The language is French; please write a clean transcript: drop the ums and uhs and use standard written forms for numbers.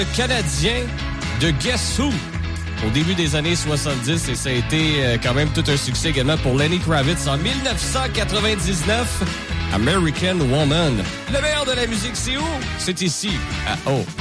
canadien de Guess Who au début des années 70 et ça a été quand même tout un succès également pour Lenny Kravitz en 1999. American Woman. Le meilleur de la musique, c'est où? C'est ici, à O.